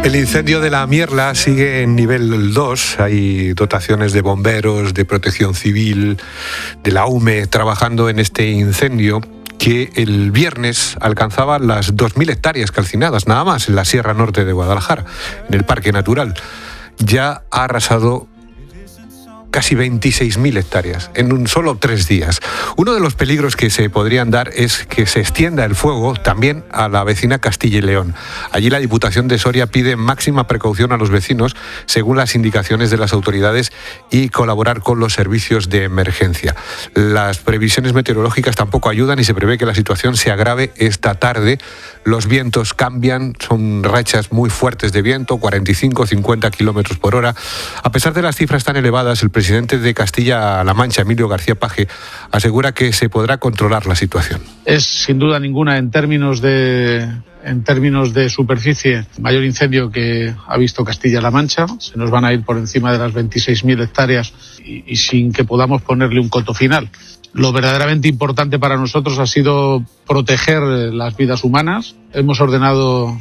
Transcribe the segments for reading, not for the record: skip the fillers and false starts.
El incendio de la Mierla sigue en nivel 2. Hay dotaciones de bomberos, de protección civil, de la UME trabajando en este incendio que el viernes alcanzaba las 2.000 hectáreas calcinadas, nada más, en la Sierra Norte de Guadalajara, en el Parque Natural. Ya ha arrasado casi 26.000 hectáreas en solo 3 días. Uno de los peligros que se podrían dar es que se extienda el fuego también a la vecina Castilla y León. Allí la Diputación de Soria pide máxima precaución a los vecinos, según las indicaciones de las autoridades, y colaborar con los servicios de emergencia. Las previsiones meteorológicas tampoco ayudan y se prevé que la situación se agrave esta tarde. Los vientos cambian, son rachas muy fuertes de viento, 45-50 kilómetros por hora. A pesar de las cifras tan elevadas, el presidente de Castilla-La Mancha, Emilio García Paje, asegura que se podrá controlar la situación. Es sin duda ninguna, en términos de superficie, el mayor incendio que ha visto Castilla-La Mancha. Se nos van a ir por encima de las 26.000 hectáreas y sin que podamos ponerle un coto final. Lo verdaderamente importante para nosotros ha sido proteger las vidas humanas. Hemos ordenado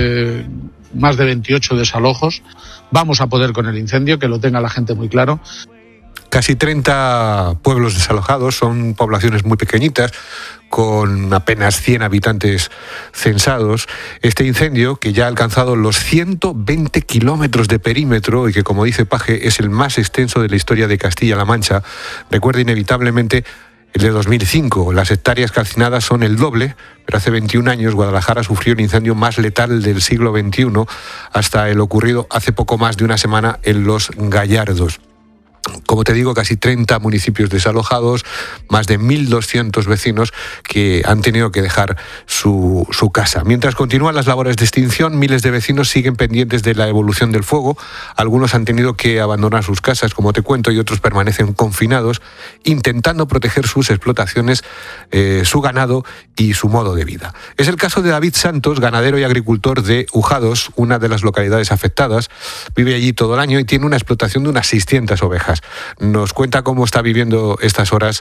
más de 28 desalojos. Vamos a poder con el incendio, que lo tenga la gente muy claro. Casi 30 pueblos desalojados, son poblaciones muy pequeñitas, con apenas 100 habitantes censados. Este incendio, que ya ha alcanzado los 120 kilómetros de perímetro y que, como dice Paje, es el más extenso de la historia de Castilla-La Mancha, recuerda inevitablemente el de 2005. Las hectáreas calcinadas son el doble, pero hace 21 años Guadalajara sufrió el incendio más letal del siglo XXI, hasta el ocurrido hace poco más de una semana en Los Gallardos. Como te digo, casi 30 municipios desalojados, más de 1.200 vecinos que han tenido que dejar su casa. Mientras continúan las labores de extinción, miles de vecinos siguen pendientes de la evolución del fuego. Algunos han tenido que abandonar sus casas, como te cuento, y otros permanecen confinados, intentando proteger sus explotaciones, su ganado y su modo de vida. Es el caso de David Santos, ganadero y agricultor de Ujados, una de las localidades afectadas. Vive allí todo el año y tiene una explotación de unas 600 ovejas. Nos cuenta cómo está viviendo estas horas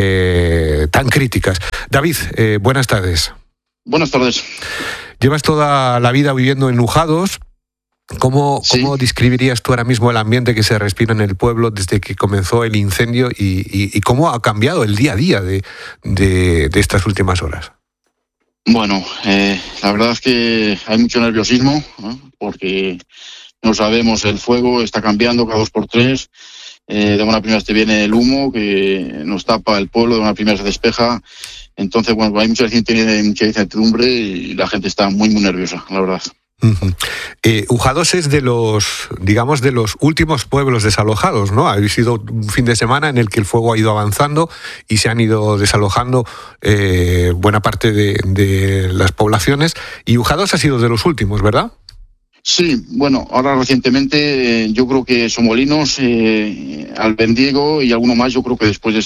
tan críticas. David, buenas tardes. Buenas tardes. Llevas toda la vida viviendo en Ujados. ¿Cómo describirías tú ahora mismo el ambiente que se respira en el pueblo desde que comenzó el incendio y cómo ha cambiado el día a día de estas últimas horas? Bueno, la verdad es que hay mucho nerviosismo, ¿no? Porque no sabemos, el fuego está cambiando cada 2 por 3. De una primera te viene el humo que nos tapa el pueblo, de una primera se despeja. Entonces, bueno, hay mucha incertidumbre y la gente está muy, muy nerviosa, la verdad. Uh-huh. Ujados es de los últimos pueblos desalojados, ¿no? Ha sido un fin de semana en el que el fuego ha ido avanzando y se han ido desalojando buena parte de las poblaciones, y Ujados ha sido de los últimos, ¿verdad? Sí, bueno, ahora recientemente yo creo que Somolinos, Albendiego y alguno más, yo creo que después de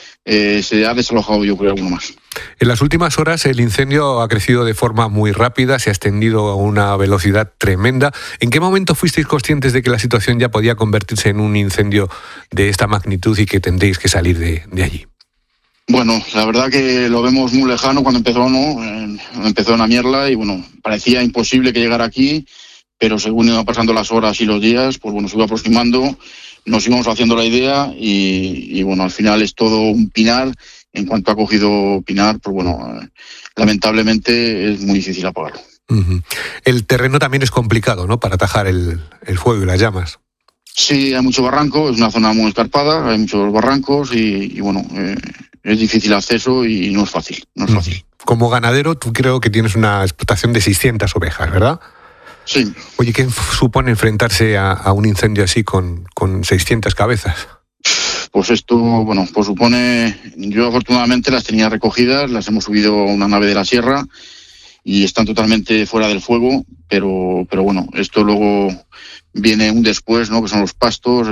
se ha desalojado, yo creo, alguno más. En las últimas horas el incendio ha crecido de forma muy rápida, se ha extendido a una velocidad tremenda. ¿En qué momento fuisteis conscientes de que la situación ya podía convertirse en un incendio de esta magnitud y que tendréis que salir de allí? Bueno, la verdad que lo vemos muy lejano cuando empezó, ¿no? Empezó en la Mierla y bueno, parecía imposible que llegara aquí. Pero según iban pasando las horas y los días, pues bueno, se iba aproximando, nos íbamos haciendo la idea y bueno, al final es todo un pinar. En cuanto ha cogido pinar, pues bueno, lamentablemente es muy difícil apagarlo. Uh-huh. El terreno también es complicado, ¿no?, para atajar el fuego y las llamas. Sí, hay mucho barranco, es una zona muy escarpada, hay muchos barrancos y bueno, es difícil acceso y no es fácil, Como ganadero, tú creo que tienes una explotación de 600 ovejas, ¿verdad? Sí. Oye, ¿qué supone enfrentarse a un incendio así con 600 cabezas? Pues esto, bueno, pues supone... Yo afortunadamente las tenía recogidas, las hemos subido a una nave de la sierra y están totalmente fuera del fuego, pero bueno, esto luego viene un después, ¿no?, que son los pastos,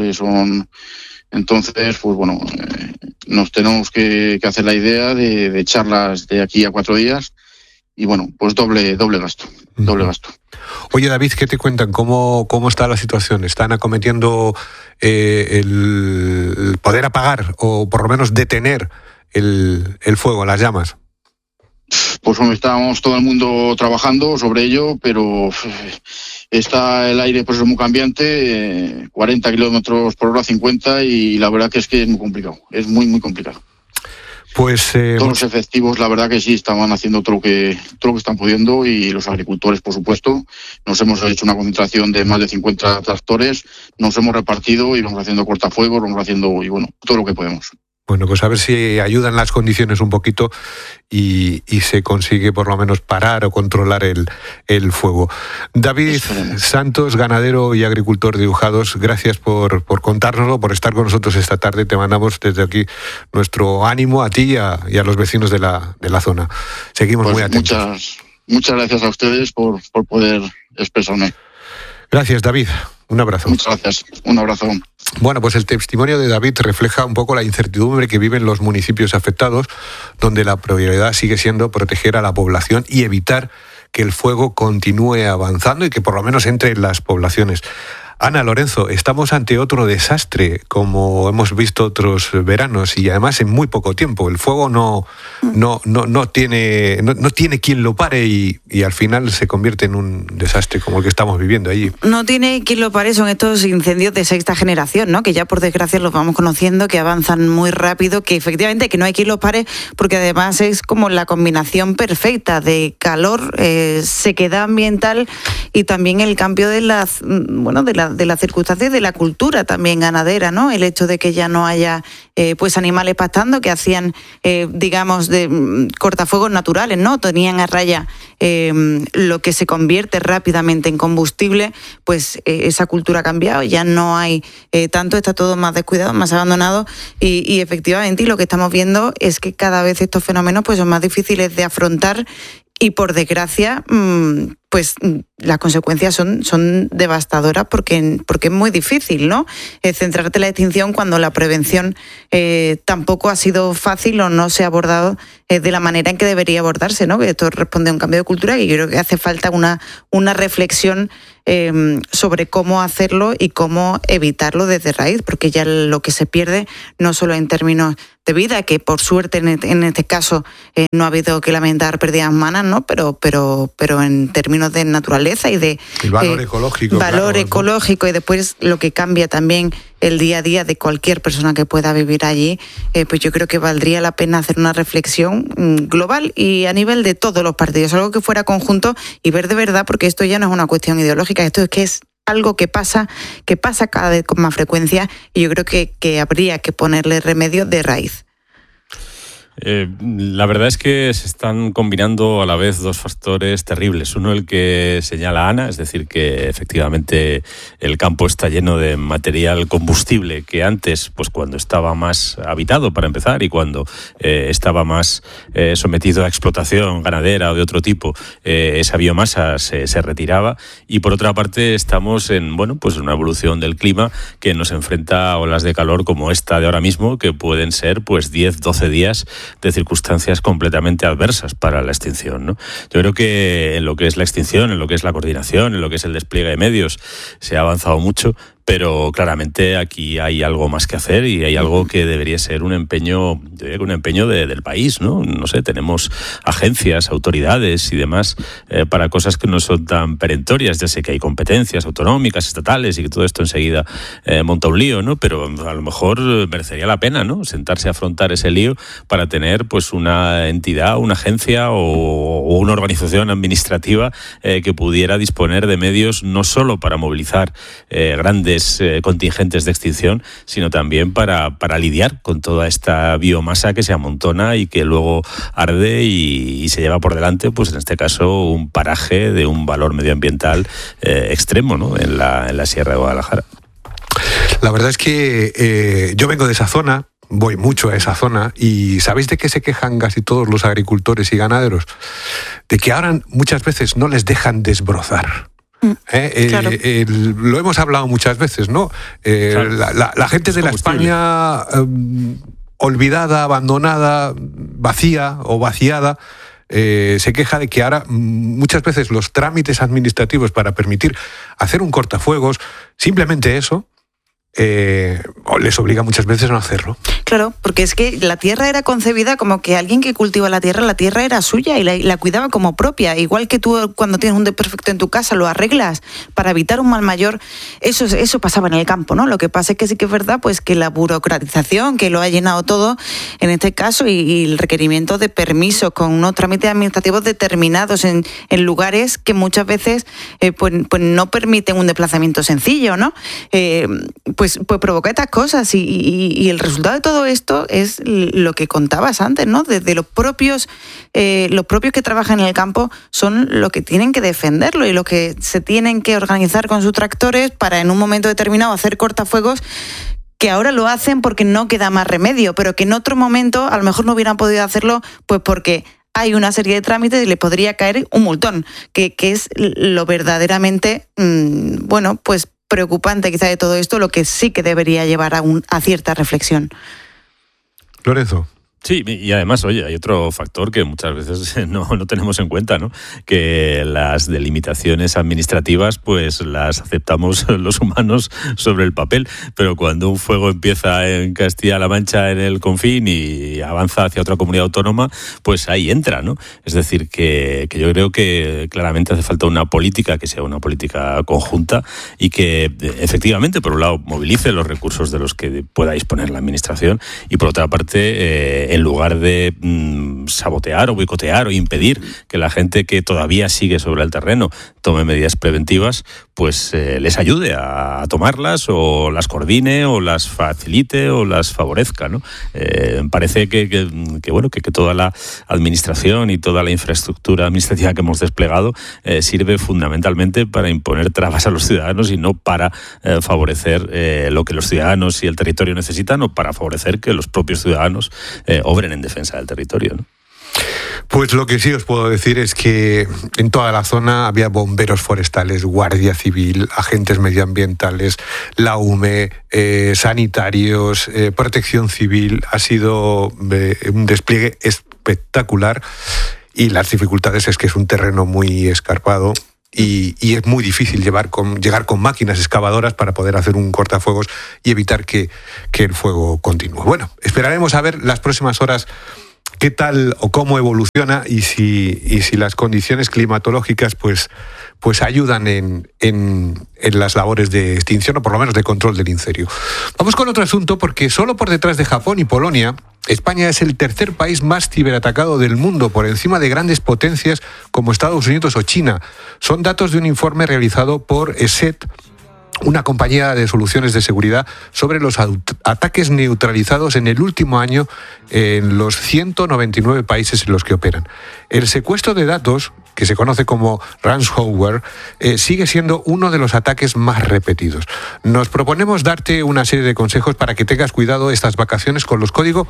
Entonces, pues bueno, nos tenemos que hacer la idea de echarlas de aquí a 4 días y bueno, pues doble gasto. Oye, David, ¿qué te cuentan? ¿Cómo está la situación? ¿Están acometiendo el poder apagar o por lo menos detener el fuego, las llamas? Pues estamos todo el mundo trabajando sobre ello, pero está el aire pues es muy cambiante, 40 kilómetros por hora, 50, y la verdad que es muy complicado, es muy, muy complicado. Pues todos los efectivos, la verdad que sí, estaban haciendo todo lo que están pudiendo, y los agricultores, por supuesto. Nos hemos hecho una concentración de más de 50 tractores, nos hemos repartido y vamos haciendo cortafuegos, vamos haciendo, y bueno, todo lo que podemos. Bueno, pues a ver si ayudan las condiciones un poquito y se consigue por lo menos parar o controlar el fuego. David Santos, ganadero y agricultor de Ujados, gracias por contárnoslo, por estar con nosotros esta tarde. Te mandamos desde aquí nuestro ánimo a ti y a los vecinos de la zona. Seguimos pues muy atentos. Muchas gracias a ustedes por poder expresarme. Gracias, David. Un abrazo. Muchas gracias. Un abrazo. Bueno, pues el testimonio de David refleja un poco la incertidumbre que viven los municipios afectados, donde la prioridad sigue siendo proteger a la población y evitar que el fuego continúe avanzando y que por lo menos entre en las poblaciones. Ana, Lorenzo, estamos ante otro desastre, como hemos visto otros veranos, y además en muy poco tiempo. El fuego no tiene quien lo pare y al final se convierte en un desastre como el que estamos viviendo allí. No tiene quien lo pare, son estos incendios de sexta generación, ¿no? Que ya por desgracia los vamos conociendo, que avanzan muy rápido, que efectivamente que no hay quien los pare, porque además es como la combinación perfecta de calor, sequedad ambiental y también el cambio de las circunstancias de la cultura también ganadera, ¿no? El hecho de que ya no haya pues animales pastando que hacían, digamos, de cortafuegos naturales, ¿no? Tenían a raya lo que se convierte rápidamente en combustible, pues esa cultura ha cambiado, ya no hay tanto, está todo más descuidado, más abandonado y efectivamente y lo que estamos viendo es que cada vez estos fenómenos pues son más difíciles de afrontar y por desgracia pues las consecuencias son devastadoras porque es muy difícil, ¿no? Centrarte en la extinción cuando la prevención tampoco ha sido fácil o no se ha abordado de la manera en que debería abordarse, ¿no? Que esto responde a un cambio de cultura y yo creo que hace falta una reflexión sobre cómo hacerlo y cómo evitarlo desde raíz, porque ya lo que se pierde no solo en términos de vida, que por suerte en este caso no ha habido que lamentar pérdidas humanas, ¿no? Pero en términos de naturaleza y de el valor ecológico. Valor ecológico, y después lo que cambia también el día a día de cualquier persona que pueda vivir allí, pues yo creo que valdría la pena hacer una reflexión global y a nivel de todos los partidos, algo que fuera conjunto y ver de verdad, porque esto ya no es una cuestión ideológica, esto es que es algo que pasa cada vez con más frecuencia y yo creo que habría que ponerle remedio de raíz. La verdad es que se están combinando a la vez dos factores terribles. Uno, el que señala Ana, es decir, que efectivamente el campo está lleno de material combustible que antes, pues cuando estaba más habitado para empezar y cuando estaba más sometido a explotación ganadera o de otro tipo, esa biomasa se retiraba. Y por otra parte estamos en pues una evolución del clima que nos enfrenta a olas de calor como esta de ahora mismo, que pueden ser pues 10, 12 días de circunstancias completamente adversas para la extinción, ¿no? Yo creo que en lo que es la extinción, en lo que es la coordinación, en lo que es el despliegue de medios, se ha avanzado mucho, pero claramente aquí hay algo más que hacer y hay algo que debería ser un empeño del país, ¿no? No sé, tenemos agencias, autoridades y demás para cosas que no son tan perentorias. Ya sé que hay competencias autonómicas, estatales y que todo esto enseguida monta un lío, ¿no? Pero a lo mejor merecería la pena, ¿no? Sentarse a afrontar ese lío para tener pues una entidad, una agencia o una organización administrativa que pudiera disponer de medios no solo para movilizar grandes contingentes de extinción, sino también para lidiar con toda esta biomasa que se amontona y que luego arde y se lleva por delante, pues en este caso, un paraje de un valor medioambiental extremo, ¿no? en la Sierra de Guadalajara. La verdad es que yo vengo de esa zona, voy mucho a esa zona, y ¿sabéis de qué se quejan casi todos los agricultores y ganaderos? De que ahora muchas veces no les dejan desbrozar. Claro. Lo hemos hablado muchas veces, ¿no? Claro. La gente de la España olvidada, abandonada, vacía o vaciada, se queja de que ahora muchas veces los trámites administrativos para permitir hacer un cortafuegos, simplemente eso, les obliga muchas veces a no hacerlo. Claro, porque es que la tierra era concebida como que alguien que cultiva la tierra era suya y la cuidaba como propia. Igual que tú cuando tienes un desperfecto en tu casa lo arreglas para evitar un mal mayor, eso pasaba en el campo, ¿no? Lo que pasa es que sí que es verdad pues que la burocratización que lo ha llenado todo, en este caso, y el requerimiento de permisos con unos trámites administrativos determinados en lugares que muchas veces pues no permiten un desplazamiento sencillo, ¿no? Pues provoca estas cosas y el resultado de todo esto es lo que contabas antes, ¿no? Desde los propios que trabajan en el campo son los que tienen que defenderlo y los que se tienen que organizar con sus tractores para en un momento determinado hacer cortafuegos, que ahora lo hacen porque no queda más remedio, pero que en otro momento a lo mejor no hubieran podido hacerlo pues porque hay una serie de trámites y le podría caer un multón, que es lo verdaderamente, pues preocupante quizá de todo esto, lo que sí que debería llevar a cierta reflexión. Lorenzo. Sí, y además, oye, hay otro factor que muchas veces no tenemos en cuenta, ¿no? Que las delimitaciones administrativas, pues las aceptamos los humanos sobre el papel, pero cuando un fuego empieza en Castilla-La Mancha, en el Confín, y avanza hacia otra comunidad autónoma, pues ahí entra, ¿no? Es decir, que yo creo que claramente hace falta una política que sea una política conjunta y que efectivamente, por un lado, movilice los recursos de los que pueda disponer la administración y por otra parte, en lugar de sabotear o boicotear o impedir que la gente que todavía sigue sobre el terreno tome medidas preventivas, pues les ayude a tomarlas o las coordine o las facilite o las favorezca, ¿no? Parece que toda la administración y toda la infraestructura administrativa que hemos desplegado sirve fundamentalmente para imponer trabas a los ciudadanos y no para favorecer lo que los ciudadanos y el territorio necesitan o para favorecer que los propios ciudadanos obren en defensa del territorio, ¿no? Pues lo que sí os puedo decir es que en toda la zona había bomberos forestales, guardia civil, agentes medioambientales, la UME, sanitarios, protección civil. Ha sido un despliegue espectacular y las dificultades es que es un terreno muy escarpado. Y es muy difícil llegar con máquinas excavadoras para poder hacer un cortafuegos y evitar que el fuego continúe. Bueno, esperaremos a ver las próximas horas qué tal o cómo evoluciona y si las condiciones climatológicas pues ayudan en las labores de extinción o por lo menos de control del incendio. Vamos con otro asunto porque solo por detrás de Japón y Polonia, España es el tercer país más ciberatacado del mundo, por encima de grandes potencias como Estados Unidos o China. Son datos de un informe realizado por ESET, una compañía de soluciones de seguridad, sobre los ataques neutralizados en el último año en los 199 países en los que operan. El secuestro de datos, que se conoce como ransomware, sigue siendo uno de los ataques más repetidos. Nos proponemos darte una serie de consejos para que tengas cuidado estas vacaciones con los códigos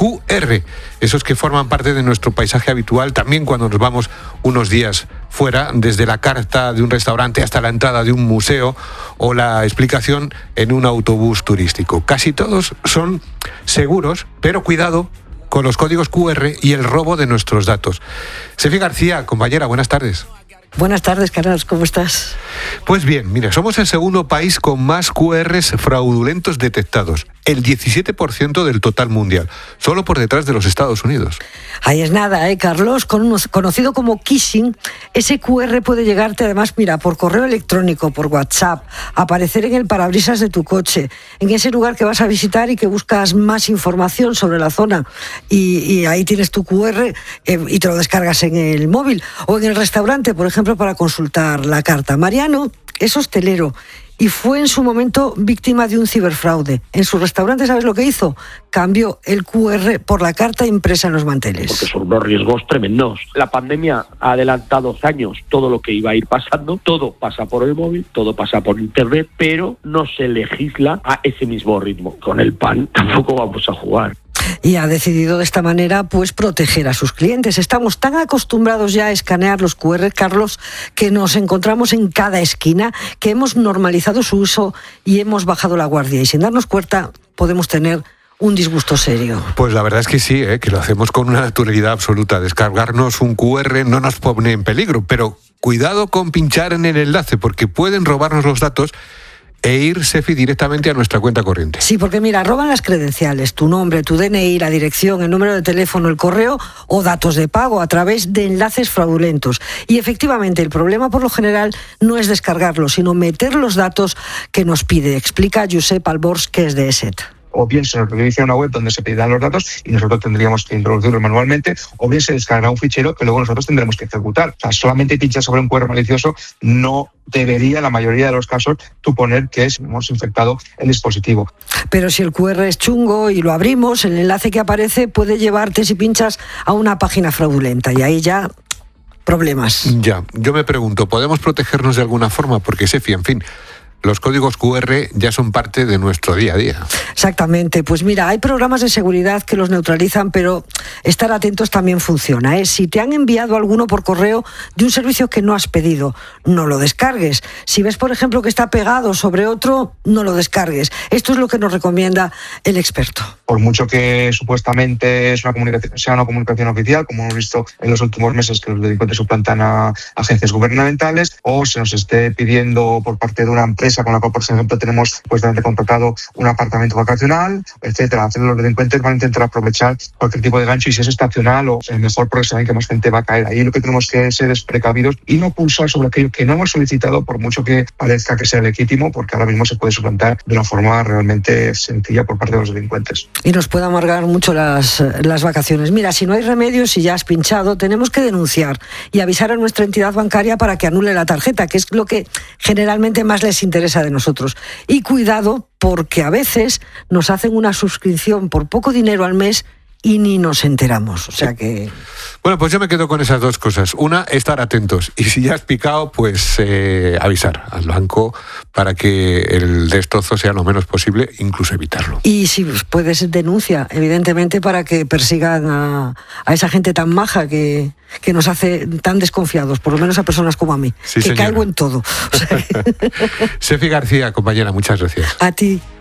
QR, esos que forman parte de nuestro paisaje habitual también cuando nos vamos unos días fuera, desde la carta de un restaurante hasta la entrada de un museo o la explicación en un autobús turístico. Casi todos son seguros, pero cuidado con los códigos QR y el robo de nuestros datos. Sefi García, compañera, buenas tardes. Buenas tardes, Carlos, ¿cómo estás? Pues bien, mira, somos el segundo país con más QRs fraudulentos detectados, el 17% del total mundial, solo por detrás de los Estados Unidos. Ahí es nada, Carlos, conocido como phishing. Ese QR puede llegarte además, mira, por correo electrónico, por WhatsApp, aparecer en el parabrisas de tu coche, en ese lugar que vas a visitar y que buscas más información sobre la zona y ahí tienes tu QR y te lo descargas en el móvil, o en el restaurante, por ejemplo, para consultar la carta. Mariano es hostelero y fue en su momento víctima de un ciberfraude. En su restaurante, ¿sabes lo que hizo? Cambió el QR por la carta impresa en los manteles. Porque son unos riesgos tremendos. La pandemia ha adelantado años todo lo que iba a ir pasando. Todo pasa por el móvil, todo pasa por internet, pero no se legisla a ese mismo ritmo. Con el PAN tampoco vamos a jugar. Y ha decidido de esta manera pues proteger a sus clientes. Estamos tan acostumbrados ya a escanear los QR, Carlos, que nos encontramos en cada esquina, que hemos normalizado su uso y hemos bajado la guardia. Y sin darnos cuenta podemos tener un disgusto serio. Pues la verdad es que sí, que lo hacemos con una naturalidad absoluta. Descargarnos un QR no nos pone en peligro, pero cuidado con pinchar en el enlace porque pueden robarnos los datos e ir SEFI directamente a nuestra cuenta corriente. Sí, porque mira, roban las credenciales, tu nombre, tu DNI, la dirección, el número de teléfono, el correo o datos de pago a través de enlaces fraudulentos. Y efectivamente, el problema por lo general no es descargarlo, sino meter los datos que nos pide. Explica Josep Albors, que es de ESET. O bien se nos redirige a una web donde se pedirán los datos y nosotros tendríamos que introducirlos manualmente, o bien se descargará un fichero que luego nosotros tendremos que ejecutar. O sea, solamente pinchar sobre un QR malicioso no debería, en la mayoría de los casos, suponer que hemos infectado el dispositivo. Pero si el QR es chungo y lo abrimos, el enlace que aparece puede llevarte, si pinchas, a una página fraudulenta y ahí ya problemas. Ya, yo me pregunto, ¿podemos protegernos de alguna forma? Porque SEFI, en fin, los códigos QR ya son parte de nuestro día a día. Exactamente. Pues mira, hay programas de seguridad que los neutralizan, pero estar atentos también funciona, ¿eh? Si te han enviado alguno por correo de un servicio que no has pedido, no lo descargues. Si ves, por ejemplo, que está pegado sobre otro, no lo descargues. Esto es lo que nos recomienda el experto. Por mucho que supuestamente sea una comunicación oficial, como hemos visto en los últimos meses que los delincuentes suplantan a agencias gubernamentales, o se nos esté pidiendo por parte de una empresa con la cual, por ejemplo, tenemos supuestamente contratado un apartamento vacacional, etcétera. Los delincuentes van a intentar aprovechar cualquier tipo de gancho, y si es estacional o mejor, porque saben que más gente va a caer ahí. Lo que tenemos que ser es precavidos y no pulsar sobre aquello que no hemos solicitado, por mucho que parezca que sea legítimo, porque ahora mismo se puede suplantar de una forma realmente sencilla por parte de los delincuentes. Y nos puede amargar mucho las vacaciones. Mira, si no hay remedio, si ya has pinchado, tenemos que denunciar y avisar a nuestra entidad bancaria para que anule la tarjeta, que es lo que generalmente más les interesa de nosotros. Y cuidado, porque a veces nos hacen una suscripción por poco dinero al mes y ni nos enteramos. O sea que... Bueno, pues yo me quedo con esas dos cosas. Una, estar atentos. Y si ya has picado, pues avisar al banco para que el destrozo sea lo menos posible, incluso evitarlo. Y si puedes, denuncia, evidentemente, para que persigan a esa gente tan maja que nos hace tan desconfiados, por lo menos a personas como a mí, sí, que señora. caigo en todo. O sea que... SEFI García, compañera, muchas gracias. A ti.